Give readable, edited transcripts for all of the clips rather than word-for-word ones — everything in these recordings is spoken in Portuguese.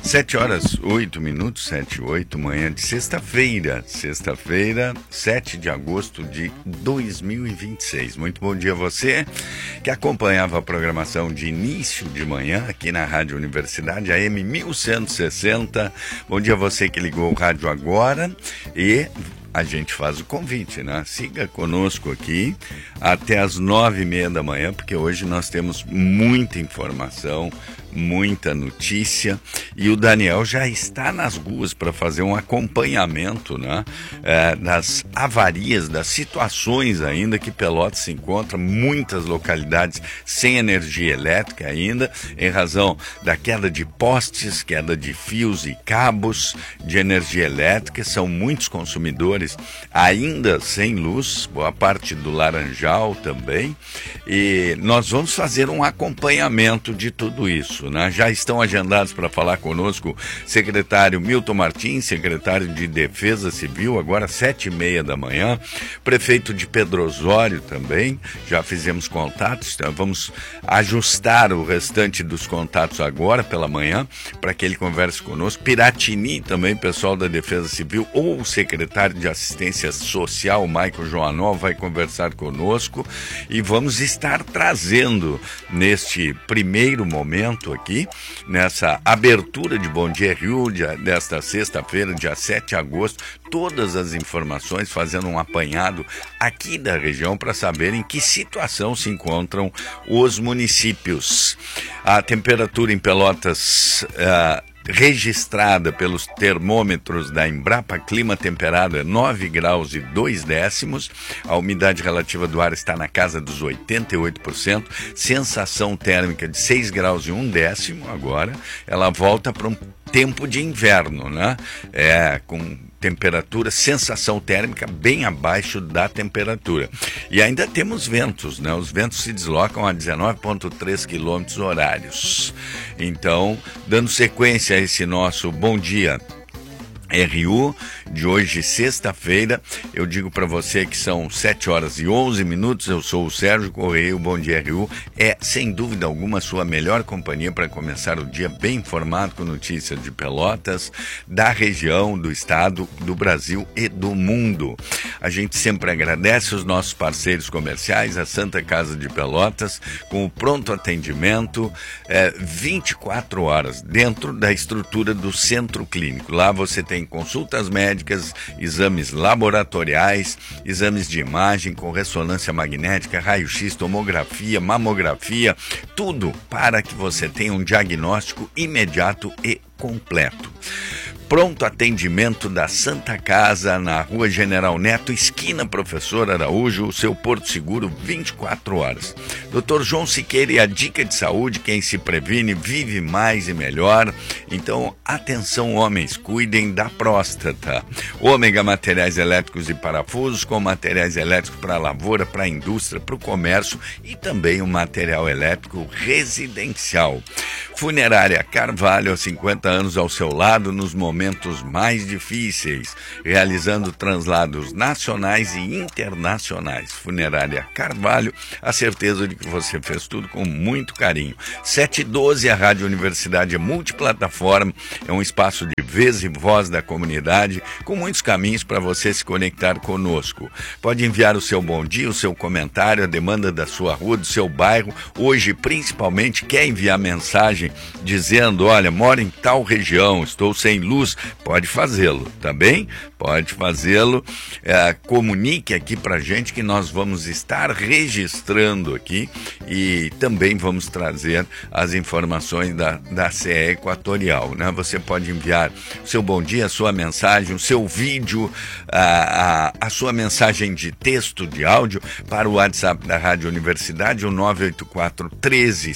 7h08, 7h08, manhã de sexta-feira, 7 de agosto de 2026. Muito bom dia a você que acompanhava a programação de início de manhã aqui na Rádio Universidade, AM 1160. Bom dia a você que ligou o rádio agora e a gente faz o convite, né? Siga conosco aqui até as 9h30 da manhã, porque hoje nós temos muita informação, muita notícia, e o Daniel já está nas ruas para fazer um acompanhamento, né, das avarias, das situações ainda que Pelotas se encontra, muitas localidades sem energia elétrica ainda, em razão da queda de postes, queda de fios e cabos de energia elétrica. São muitos consumidores ainda sem luz, boa parte do Laranjal também, e nós vamos fazer um acompanhamento de tudo isso, né? Já estão agendados para falar conosco secretário Milton Martins, secretário de Defesa Civil, agora 7h30 da manhã, prefeito de Pedro Osório também, já fizemos contatos, então vamos ajustar o restante dos contatos agora pela manhã, para que ele converse conosco. Piratini também, pessoal da Defesa Civil, ou o secretário de Assistência Social, Michael Joanol, vai conversar conosco, e vamos estar trazendo neste primeiro momento aqui, nessa abertura de Bom Dia Rio, desta sexta-feira, dia 7 de agosto, todas as informações, fazendo um apanhado aqui da região para saber em que situação se encontram os municípios. A temperatura em Pelotas registrada pelos termômetros da Embrapa Clima Temperado é 9 graus e 2 décimos, a umidade relativa do ar está na casa dos 88%, sensação térmica de 6 graus e 1 décimo agora, ela volta para um tempo de inverno, né? Com temperatura, sensação térmica bem abaixo da temperatura. E ainda temos ventos, né? Os ventos se deslocam a 19,3 km horários. Então, dando sequência a esse nosso Bom Dia RU de hoje, sexta-feira, eu digo para você que são 7h11, eu sou o Sérgio Correia, o Bom Dia RU é, sem dúvida alguma, a sua melhor companhia para começar o dia bem informado com notícias de Pelotas, da região, do estado, do Brasil e do mundo. A gente sempre agradece os nossos parceiros comerciais, a Santa Casa de Pelotas, com o pronto atendimento 24 horas, dentro da estrutura do Centro Clínico. Lá você tem consultas médicas, exames laboratoriais, exames de imagem com ressonância magnética, raio-x, tomografia, mamografia, tudo para que você tenha um diagnóstico imediato e completo. Pronto atendimento da Santa Casa, na Rua General Neto, esquina Professor Araújo, o seu Porto Seguro, 24 horas. Dr. João Siqueira e a dica de saúde, quem se previne vive mais e melhor. Então, atenção homens, cuidem da próstata. Ômega Materiais Elétricos e Parafusos, com materiais elétricos para a lavoura, para a indústria, para o comércio e também o material elétrico residencial. Funerária Carvalho, há 50 anos ao seu lado, nos momentos mais difíceis, realizando translados nacionais e internacionais. Funerária Carvalho, a certeza de que você fez tudo com muito carinho. 7h12, a Rádio Universidade é multiplataforma, é um espaço de vez e voz da comunidade, com muitos caminhos para você se conectar conosco. Pode enviar o seu bom dia, o seu comentário, a demanda da sua rua, do seu bairro. Hoje, principalmente, quer enviar mensagem dizendo, olha, moro em tal região, estou sem luz, pode fazê-lo, tá bem? Pode fazê-lo, comunique aqui pra gente que nós vamos estar registrando aqui e também vamos trazer as informações da CE Equatorial, né? Você pode enviar o seu bom dia, a sua mensagem, o seu vídeo, a sua mensagem de texto, de áudio, para o WhatsApp da Rádio Universidade, o 984 13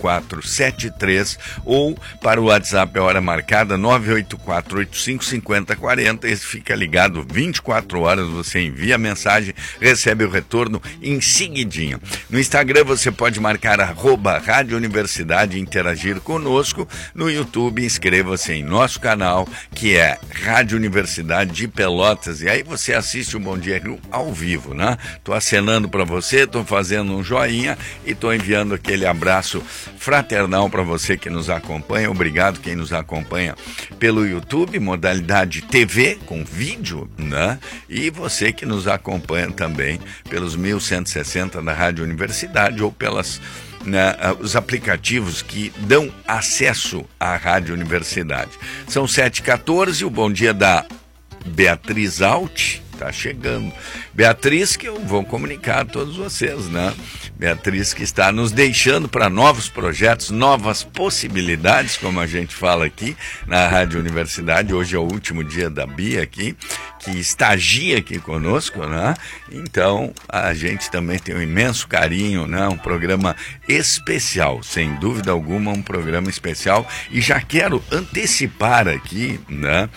5473, ou para o WhatsApp a hora marcada, 984 85 50 40. Esse fica ligado 24 horas, você envia a mensagem, recebe o retorno em seguidinho. No Instagram você pode marcar @Rádio Universidade e interagir conosco. No YouTube, inscreva-se em nosso canal, que é Rádio Universidade de Pelotas, e aí você assiste o Bom Dia Rio ao vivo, né? Tô acenando para você, tô fazendo um joinha e tô enviando aquele abraço fraternal para você você que nos acompanha, obrigado quem nos acompanha pelo YouTube, modalidade TV com vídeo, né? E você que nos acompanha também pelos 1160 da Rádio Universidade ou pelas os aplicativos que dão acesso à Rádio Universidade. São 7h14, o bom dia da Beatriz Alt está chegando. Beatriz, que eu vou comunicar a todos vocês, né? Beatriz que está nos deixando para novos projetos, novas possibilidades, como a gente fala aqui na Rádio Universidade. Hoje é o último dia da Bia aqui, que estagia aqui conosco, né? Então, a gente também tem um imenso carinho, né? Um programa especial, sem dúvida alguma, um programa especial. E já quero antecipar aqui, né?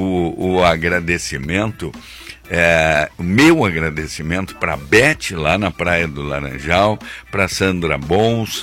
O agradecimento. O meu agradecimento para a Beth lá na Praia do Laranjal, para Sandra Bons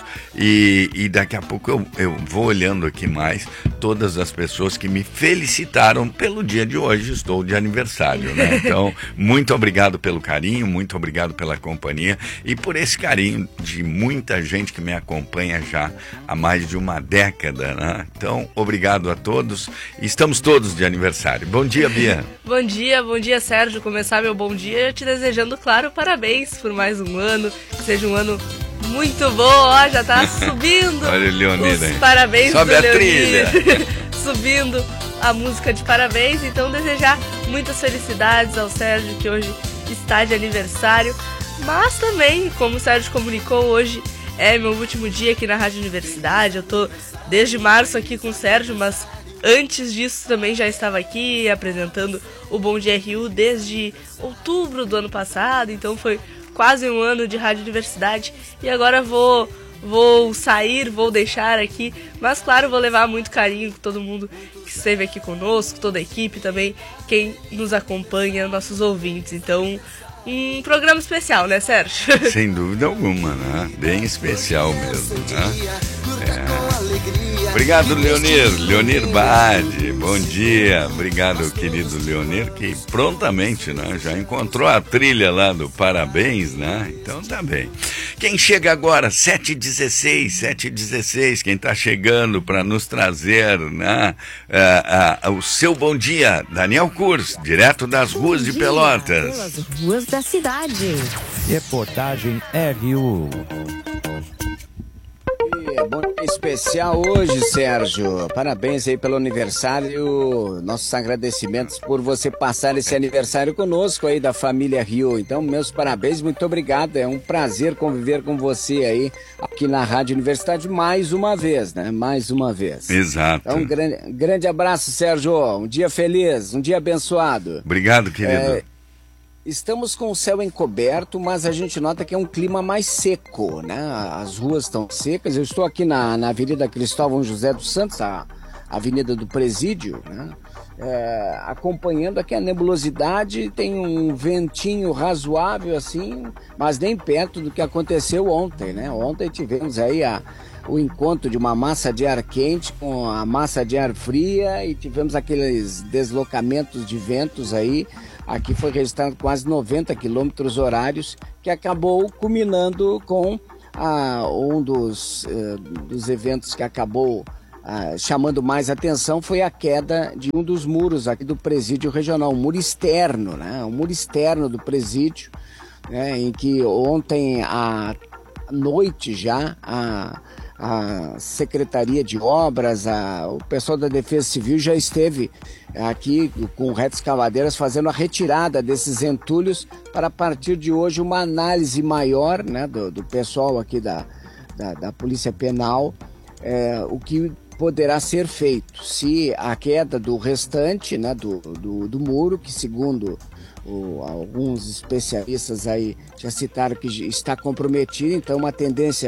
e daqui a pouco eu vou olhando aqui mais todas as pessoas que me felicitaram pelo dia de hoje. Estou de aniversário, né? Então, muito obrigado pelo carinho, muito obrigado pela companhia e por esse carinho de muita gente que me acompanha já há mais de uma década, né? Então, obrigado a todos. Estamos todos de aniversário. Bom dia, Bia. Bom dia, Sérgio. Começar meu bom dia te desejando, claro, parabéns por mais um ano, que seja um ano muito bom. Ó, já tá subindo. Olha o Leonir aí. Parabéns. Sobe a trilha. Subindo a música de parabéns. Então, desejar muitas felicidades ao Sérgio, que hoje está de aniversário. Mas também, como o Sérgio comunicou, hoje é meu último dia aqui na Rádio Universidade. Eu tô desde março aqui com o Sérgio, mas antes disso também já estava aqui apresentando o Bom Dia RU desde outubro do ano passado, então foi quase um ano de Rádio Universidade e agora vou sair, vou deixar aqui, mas claro, vou levar muito carinho com todo mundo que esteve aqui conosco, toda a equipe também, quem nos acompanha, nossos ouvintes. Então, um programa especial, né, Sérgio? Sem dúvida alguma, né? Bem especial mesmo, né? Obrigado, Leonir Bade, bom dia. Obrigado, querido Leonir, que prontamente, né, já encontrou a trilha lá do parabéns, né? Então tá bem. Quem chega agora, 7h16, quem tá chegando para nos trazer, né, o seu bom dia, Daniel Kurz, direto das ruas de Pelotas. Pelas ruas da cidade. Reportagem RU. Bom especial hoje, Sérgio. Parabéns aí pelo aniversário. Nossos agradecimentos por você passar esse aniversário conosco aí da família Rio. Então, meus parabéns, muito obrigado. É um prazer conviver com você aí aqui na Rádio Universidade mais uma vez, né? Mais uma vez. Exato. Então, grande abraço, Sérgio. Um dia feliz, um dia abençoado. Obrigado, querido. Estamos com o céu encoberto, mas a gente nota que é um clima mais seco, né? As ruas estão secas. Eu estou aqui na Avenida Cristóvão José dos Santos, a Avenida do Presídio, né? Acompanhando aqui a nebulosidade, tem um ventinho razoável assim, mas nem perto do que aconteceu ontem, né? Ontem tivemos aí o encontro de uma massa de ar quente com a massa de ar fria e tivemos aqueles deslocamentos de ventos aí. Aqui foi registrado quase 90 quilômetros horários, que acabou culminando com um dos eventos que acabou chamando mais atenção foi a queda de um dos muros aqui do presídio regional, um muro externo, né? Um muro externo do presídio, né? Em que ontem à noite já a Secretaria de Obras, o pessoal da Defesa Civil já esteve aqui com retroescavadeiras fazendo a retirada desses entulhos para, a partir de hoje, uma análise maior, né, do pessoal aqui da Polícia Penal, o que poderá ser feito. Se a queda do restante, né, do muro, que segundo alguns especialistas aí já citaram que está comprometido, então uma tendência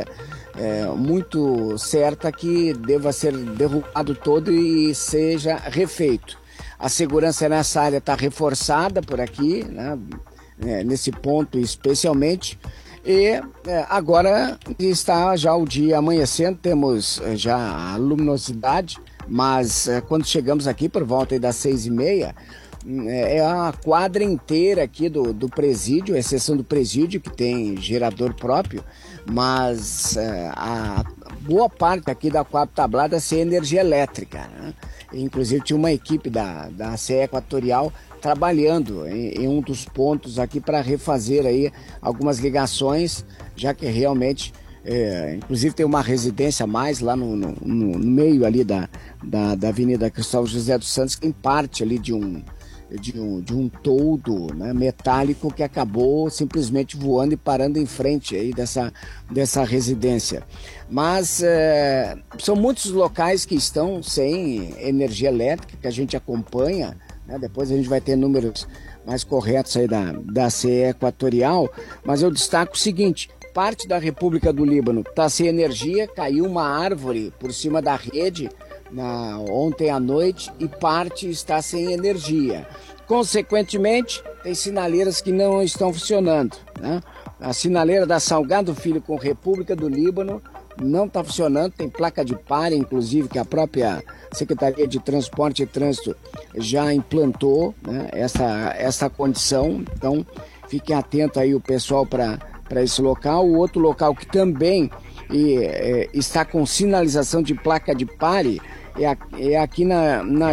muito certa que deva ser derrubado todo e seja refeito. A segurança nessa área está reforçada por aqui, né, nesse ponto especialmente. E agora está já o dia amanhecendo, temos já a luminosidade, mas quando chegamos aqui por volta aí das 6h30, é a quadra inteira aqui do presídio, a exceção do presídio, que tem gerador próprio, mas boa parte aqui da Coab Tablada ser energia elétrica, né? Inclusive tinha uma equipe da CE Equatorial trabalhando em um dos pontos aqui para refazer aí algumas ligações, já que realmente, inclusive tem uma residência a mais lá no meio ali da Avenida Cristóvão José dos Santos, que tem parte ali de um toldo, né, metálico que acabou simplesmente voando e parando em frente aí dessa residência. Mas são muitos locais que estão sem energia elétrica, que a gente acompanha, né? Depois a gente vai ter números mais corretos aí da CE Equatorial, mas eu destaco o seguinte: parte da República do Líbano está sem energia, caiu uma árvore por cima da rede ontem à noite e parte está sem energia. Consequentemente, tem sinaleiras que não estão funcionando, né? A sinaleira da Salgado Filho com República do Líbano não está funcionando, tem placa de pare, inclusive, que a própria Secretaria de Transporte e Trânsito já implantou, né, essa condição. Então, fiquem atentos aí o pessoal para esse local. O outro local que também está com sinalização de placa de pare é aqui na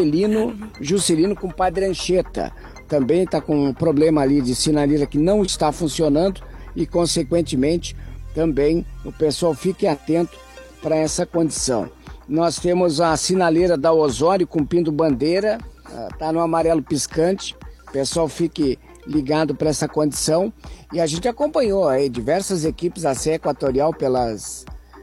Juscelino com Padre Anchieta. Também está com um problema ali de sinaleira que não está funcionando e, consequentemente, também o pessoal fique atento para essa condição. Nós temos a sinaleira da Osório cumprindo bandeira, está no amarelo piscante, o pessoal fique ligado para essa condição. E a gente acompanhou aí diversas equipes da CE Equatorial pelas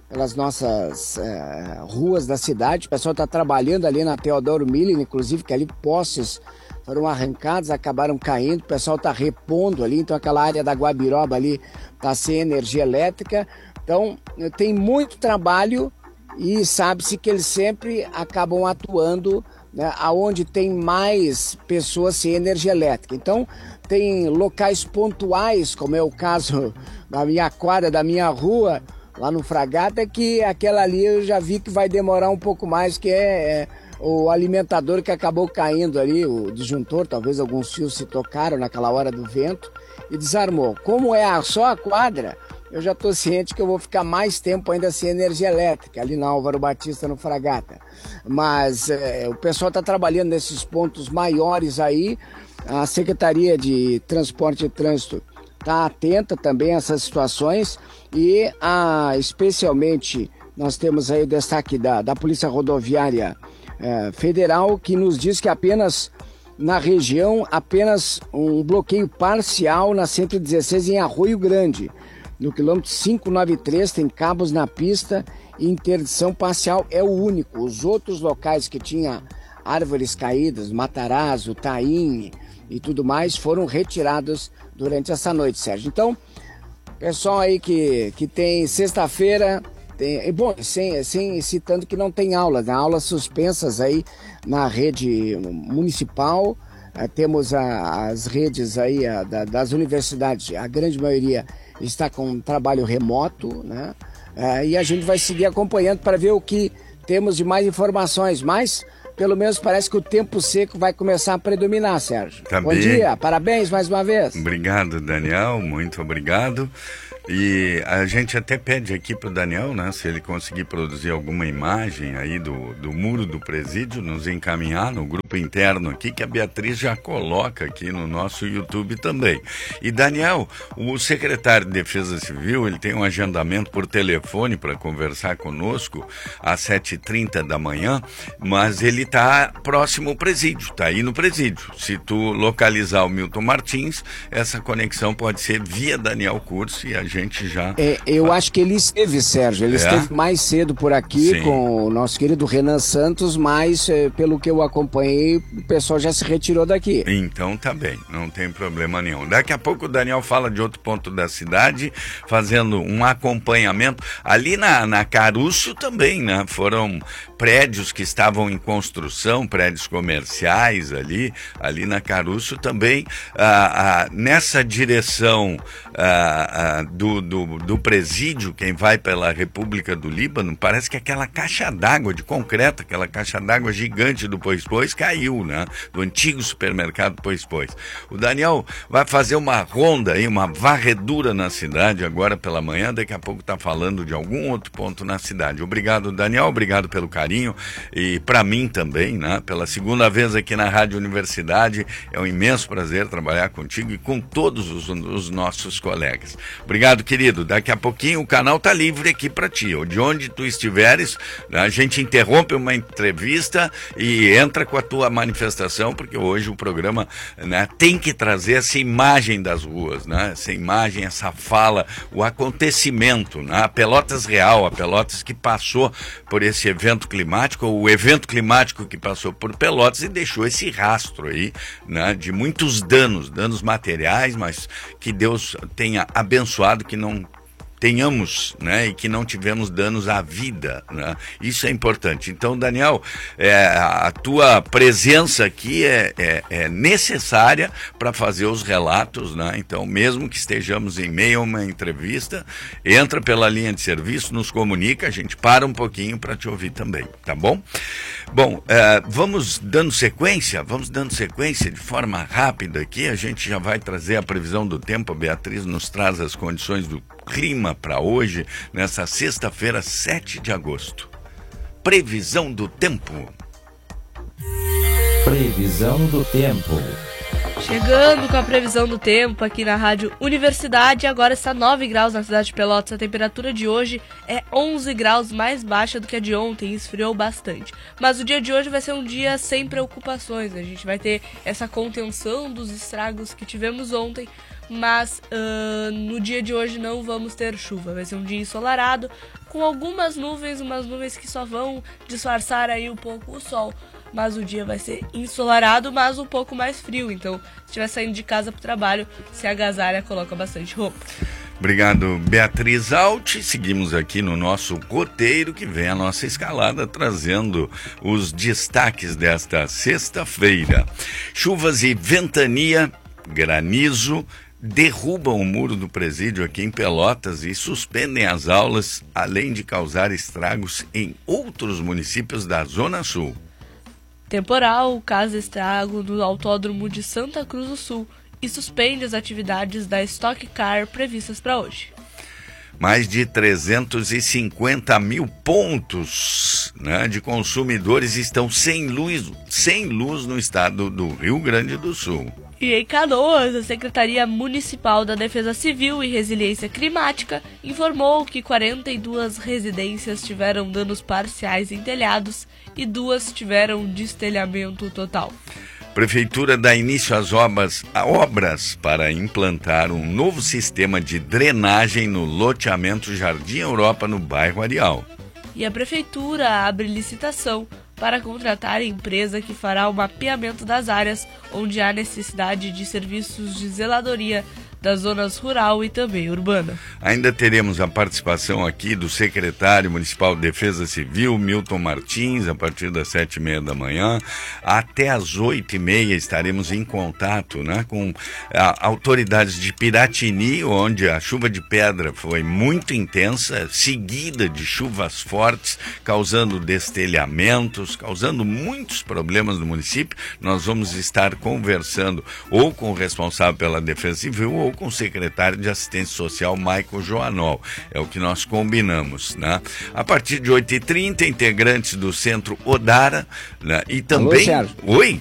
nossas ruas da cidade. O pessoal está trabalhando ali na Teodoro Millen, inclusive, que ali postes foram arrancados, acabaram caindo. O pessoal está repondo ali, então aquela área da Guabiroba ali está sem energia elétrica. Então tem muito trabalho e sabe-se que eles sempre acabam atuando, né, aonde tem mais pessoas sem energia elétrica. Então tem locais pontuais, como é o caso da minha quadra, da minha rua, lá no Fragata, que aquela ali eu já vi que vai demorar um pouco mais, que é o alimentador que acabou caindo ali, o disjuntor, talvez alguns fios se tocaram naquela hora do vento e desarmou. Como é só a quadra, eu já estou ciente que eu vou ficar mais tempo ainda sem energia elétrica, ali na Álvaro Batista, no Fragata. Mas o pessoal está trabalhando nesses pontos maiores aí. A Secretaria de Transporte e Trânsito está atenta também a essas situações e especialmente nós temos aí o destaque da Polícia Rodoviária Federal, que nos diz que apenas na região, apenas um bloqueio parcial na 116 em Arroio Grande. No quilômetro 593 tem cabos na pista e interdição parcial é o único. Os outros locais que tinha árvores caídas, Matarazzo, Taim e tudo mais, foram retirados durante essa noite, Sérgio. Então, pessoal aí que tem sexta-feira, citando que não tem aulas, né? Aulas suspensas aí na rede municipal, temos as redes aí das universidades, a grande maioria está com trabalho remoto, né? E a gente vai seguir acompanhando para ver o que temos de mais informações, mas pelo menos parece que o tempo seco vai começar a predominar, Sérgio. Tá Bom bem. dia, parabéns mais uma vez. Obrigado, Daniel, muito obrigado. E a gente até pede aqui para o Daniel, né, se ele conseguir produzir alguma imagem aí do muro do presídio, nos encaminhar no grupo interno aqui, que a Beatriz já coloca aqui no nosso YouTube também. E Daniel, o secretário de Defesa Civil, ele tem um agendamento por telefone para conversar conosco às 7h30 da manhã, mas ele está próximo ao presídio, está aí no presídio. Se tu localizar o Milton Martins, essa conexão pode ser via Daniel Curso e a gente já... eu acho que ele esteve, Sérgio, ele esteve mais cedo por aqui. Sim. Com o nosso querido Renan Santos, mas pelo que eu acompanhei, o pessoal já se retirou daqui. Então tá bem, não tem problema nenhum. Daqui a pouco o Daniel fala de outro ponto da cidade, fazendo um acompanhamento. Ali na Caruço também, né? Foram prédios que estavam em construção, prédios comerciais ali na Caruço também, nessa direção do do presídio, quem vai pela República do Líbano, parece que aquela caixa d'água de concreto, aquela caixa d'água gigante do Pois caiu, né? Do antigo supermercado Pois. O Daniel vai fazer uma ronda aí, uma varredura na cidade agora pela manhã, daqui a pouco está falando de algum outro ponto na cidade. Obrigado, Daniel, obrigado pelo carinho e para mim também, né? Pela segunda vez aqui na Rádio Universidade, é um imenso prazer trabalhar contigo e com todos os nossos colegas. Obrigado, querido. Daqui a pouquinho o canal tá livre aqui para ti. De onde tu estiveres, a gente interrompe uma entrevista e entra com a tua manifestação, porque hoje o programa, né, tem que trazer essa imagem das ruas, né? Essa imagem, essa fala, o acontecimento, né? A Pelotas real, a Pelotas que passou por esse evento climático, o evento climático que passou por Pelotas e deixou esse rastro aí, né, de muitos danos materiais, mas que Deus tenha abençoado, que não tenhamos, né, e que não tivemos danos à vida, né? Isso é importante. Então, Daniel, a tua presença aqui é necessária para fazer os relatos, né? Então, mesmo que estejamos em meio a uma entrevista, entra pela linha de serviço, nos comunica, a gente para um pouquinho para te ouvir também, tá bom? Bom, vamos dando sequência de forma rápida aqui, a gente já vai trazer a previsão do tempo, a Beatriz nos traz as condições do clima para hoje, nessa sexta-feira, 7 de agosto. Previsão do tempo. Previsão do tempo. Chegando com a previsão do tempo aqui na Rádio Universidade, agora está 9 graus na cidade de Pelotas. A temperatura de hoje é 11 graus mais baixa do que a de ontem, esfriou bastante. Mas o dia de hoje vai ser um dia sem preocupações, a gente vai ter essa contenção dos estragos que tivemos ontem, mas no dia de hoje não vamos ter chuva, vai ser um dia ensolarado, com algumas nuvens, umas nuvens que só vão disfarçar aí um pouco o sol. Mas o dia vai ser ensolarado, mas um pouco mais frio. Então, se estiver saindo de casa para o trabalho, se agasalha, coloca bastante roupa. Obrigado, Beatriz Alt. Seguimos aqui no nosso roteiro, que vem a nossa escalada, trazendo os destaques desta sexta-feira. Chuvas e ventania, granizo, derrubam o muro do presídio aqui em Pelotas e suspendem as aulas, além de causar estragos em outros municípios da Zona Sul. Temporal causa estrago no Autódromo de Santa Cruz do Sul e suspende as atividades da Stock Car previstas para hoje. Mais de 350 mil pontos, né, de consumidores estão sem luz no estado do Rio Grande do Sul. E em Canoas, a Secretaria Municipal da Defesa Civil e Resiliência Climática informou que 42 residências tiveram danos parciais em telhados e 2 tiveram destelhamento total. Prefeitura dá início às obras para implantar um novo sistema de drenagem no loteamento Jardim Europa, no bairro Areal. E a Prefeitura abre licitação para contratar a empresa que fará o mapeamento das áreas onde há necessidade de serviços de zeladoria das zonas rural e também urbana. Ainda teremos a participação aqui do secretário municipal de Defesa Civil, Milton Martins, a partir das 7h30 da manhã. Até às 8h30 estaremos em contato, né, com autoridades de Piratini, onde a chuva de pedra foi muito intensa, seguida de chuvas fortes, causando destelhamentos, causando muitos problemas no município. Nós vamos estar conversando ou com o responsável pela Defesa Civil ou com o secretário de Assistência Social, Michael Joanol. É o que nós combinamos, né? A partir de 8h30, integrantes do Centro Odara, né? E também... Alô, Sérgio. Oi?